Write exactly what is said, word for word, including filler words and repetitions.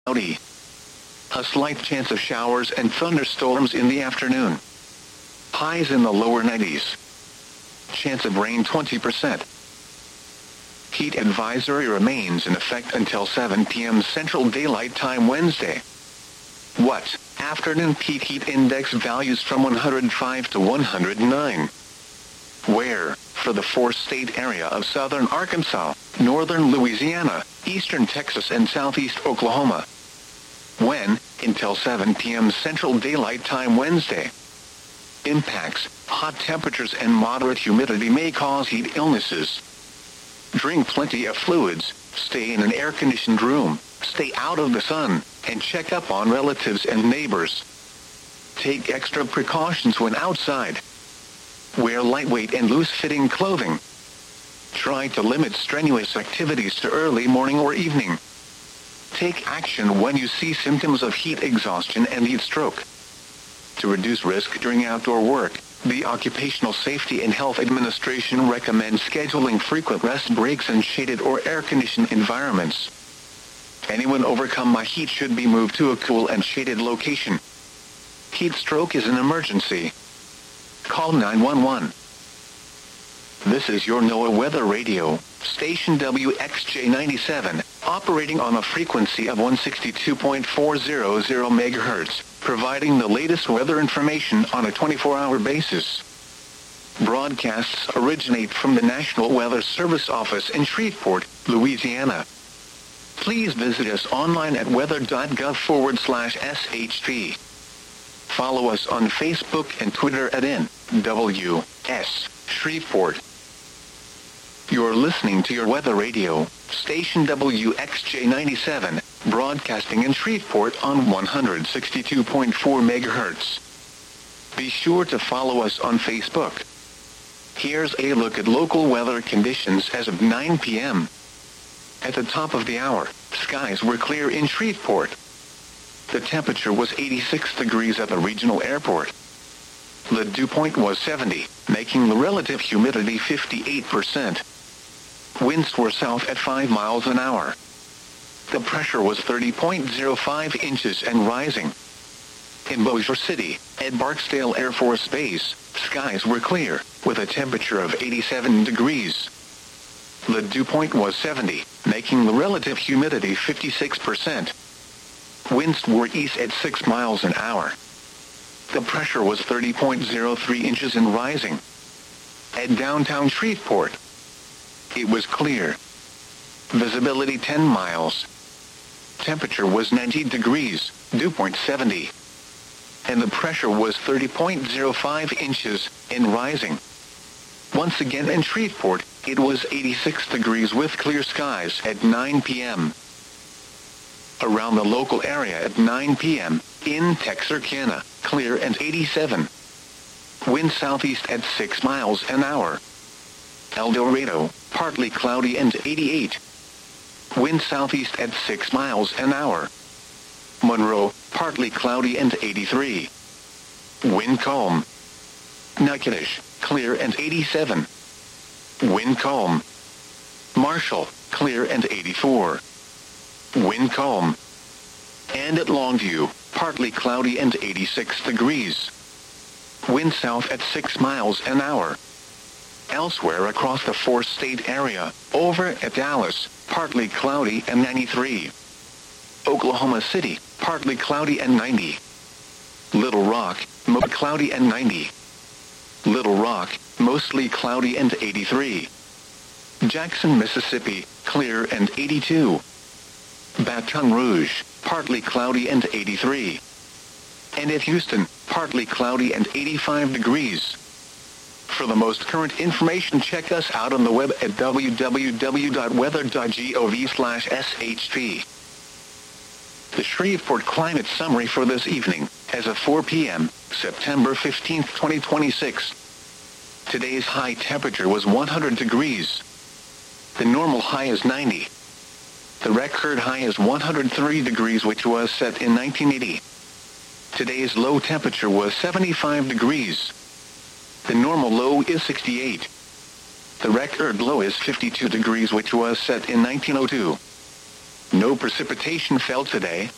cloudy. A slight chance of showers and thunderstorms in the afternoon. Highs in the lower nineties. Chance of rain twenty percent. Heat advisory remains in effect until seven p m Central Daylight Time Wednesday. What? Afternoon peak heat index values from one hundred five to one hundred nine. Where? For the four-state area of southern Arkansas, northern Louisiana, eastern Texas and southeast Oklahoma. When? Until seven p m Central Daylight Time Wednesday. Impacts: hot temperatures and moderate humidity may cause heat illnesses. Drink plenty of fluids, stay in an air-conditioned room, stay out of the sun, and check up on relatives and neighbors. Take extra precautions when outside. Wear lightweight and loose-fitting clothing. Try to limit strenuous activities to early morning or evening. Take action when you see symptoms of heat exhaustion and heat stroke. To reduce risk during outdoor work, the Occupational Safety and Health Administration recommends scheduling frequent rest breaks in shaded or air-conditioned environments. Anyone overcome by heat should be moved to a cool and shaded location. Heat stroke is an emergency. Call nine one one. This is your NOAA Weather Radio, station W X J ninety-seven, operating on a frequency of one sixty-two point four hundred megahertz, providing the latest weather information on a twenty-four hour basis. Broadcasts originate from the National Weather Service office in Shreveport, Louisiana. Please visit us online at weather.gov forward slash SHP. Follow us on Facebook and Twitter at N W S Shreveport. You're listening to your Weather Radio, station W X J ninety-seven, broadcasting in Shreveport on one sixty-two point four megahertz. Be sure to follow us on Facebook. Here's a look at local weather conditions as of nine p m At the top of the hour, skies were clear in Shreveport. The temperature was eighty-six degrees at the regional airport. The dew point was seventy, making the relative humidity fifty-eight percent. Winds were south at five miles an hour. The pressure was thirty point zero five inches and rising. In Bossier City, at Barksdale Air Force Base, skies were clear, with a temperature of eighty-seven degrees. The dew point was seventy, making the relative humidity fifty-six percent. Winds were east at six miles an hour. The pressure was thirty point zero three inches and rising. At downtown Shreveport, it was clear. Visibility ten miles. Temperature was ninety degrees, dew point seventy. And the pressure was thirty point zero five inches and rising. Once again in Shreveport, it was eighty-six degrees with clear skies at nine p m Around the local area at nine p m, in Texarkana, clear and eighty-seven. Wind southeast at six miles an hour. El Dorado, partly cloudy and eighty-eight. Wind southeast at six miles an hour. Monroe, partly cloudy and eighty-three. Wind calm. Natchitoches, clear and eighty-seven. Wind calm. Marshall, clear and eighty-four. Wind calm. And at Longview, partly cloudy and eighty-six degrees. Wind south at six miles an hour. Elsewhere across the four-state area, over at Dallas, partly cloudy and ninety-three. Oklahoma City, partly cloudy and ninety. Little Rock, mostly cloudy and ninety. Little Rock, mostly cloudy and eighty-three. Jackson, Mississippi, clear and eighty-two. Baton Rouge, partly cloudy and eighty-three. And at Houston, partly cloudy and eighty-five degrees. For the most current information, check us out on the web at w w w dot weather dot gov slash S H P. The Shreveport Climate Summary for this evening, as of four p m, September fifteenth, twenty twenty-six. Today's high temperature was one hundred degrees. The normal high is ninety. The record high is one hundred three degrees, which was set in nineteen eighty. Today's low temperature was seventy-five degrees. The normal low is sixty-eight. The record low is fifty-two degrees, which was set in nineteen oh two. No precipitation fell today,